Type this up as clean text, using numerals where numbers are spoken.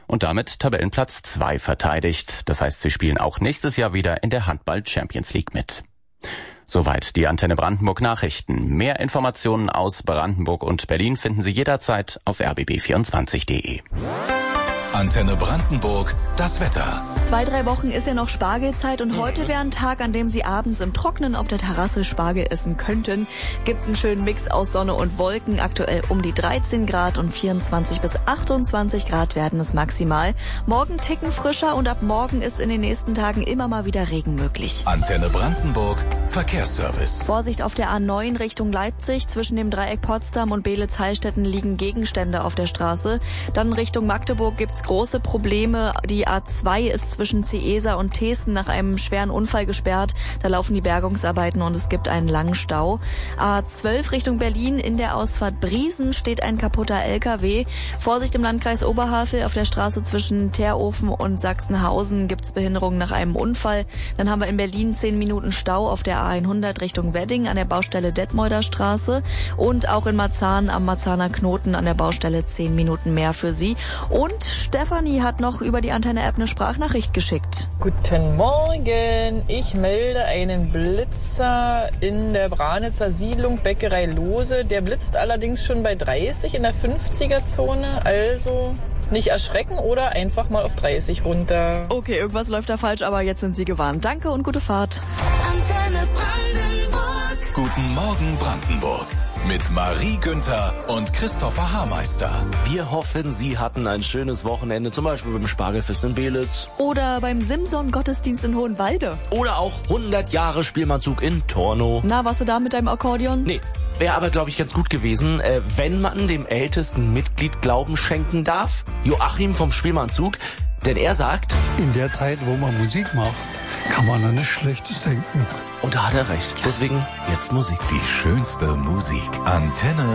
und damit Tabellenplatz 2 verteidigt. Das heißt, sie spielen auch nächstes Jahr wieder in der Handball Champions League mit. Soweit die Antenne Brandenburg Nachrichten. Mehr Informationen aus Brandenburg und Berlin finden Sie jederzeit auf rbb24.de. Antenne Brandenburg, das Wetter. 2-3 Wochen ist ja noch Spargelzeit und heute wäre ein Tag, an dem Sie abends im Trockenen auf der Terrasse Spargel essen könnten. Gibt einen schönen Mix aus Sonne und Wolken, aktuell um die 13 Grad und 24 bis 28 Grad werden es maximal. Morgen ticken frischer und ab morgen ist in den nächsten Tagen immer mal wieder Regen möglich. Antenne Brandenburg, Verkehrsservice. Vorsicht auf der A9 Richtung Leipzig. Zwischen dem Dreieck Potsdam und Beelitz-Heilstätten liegen Gegenstände auf der Straße. Dann Richtung Magdeburg gibt's große Probleme. Die A2 ist zwischen Ciesa und Thesen nach einem schweren Unfall gesperrt. Da laufen die Bergungsarbeiten und es gibt einen langen Stau. A12 Richtung Berlin in der Ausfahrt Briesen steht ein kaputter LKW. Vorsicht im Landkreis Oberhavel auf der Straße zwischen Terofen und Sachsenhausen gibt's Behinderungen nach einem Unfall. Dann haben wir in Berlin 10 Minuten Stau auf der A100 Richtung Wedding an der Baustelle Detmolder Straße und auch in Marzahn am Marzahner Knoten an der Baustelle 10 Minuten mehr für Sie. Und Stefanie hat noch über die Antenne-App eine Sprachnachricht geschickt. Guten Morgen, ich melde einen Blitzer in der Branitzer Siedlung Bäckerei Lose. Der blitzt allerdings schon bei 30 in der 50er-Zone, also nicht erschrecken oder einfach mal auf 30 runter. Okay, irgendwas läuft da falsch, aber jetzt sind Sie gewarnt. Danke und gute Fahrt. Antenne Brandenburg. Guten Morgen Brandenburg. Mit Marie Günther und Christopher Haarmeister. Wir hoffen, Sie hatten ein schönes Wochenende, zum Beispiel beim Spargelfest in Beelitz. Oder beim Simson-Gottesdienst in Hohenwalde. Oder auch 100 Jahre Spielmannzug in Tornow. Na, warst du da mit deinem Akkordeon? Nee, wäre aber, glaube ich, ganz gut gewesen, wenn man dem ältesten Mitglied Glauben schenken darf. Joachim vom Spielmannzug. Denn er sagt, in der Zeit, wo man Musik macht, kann man an nichts Schlechtes denken. Und da hat er recht. Deswegen jetzt Musik. Die schönste Musik. Antenne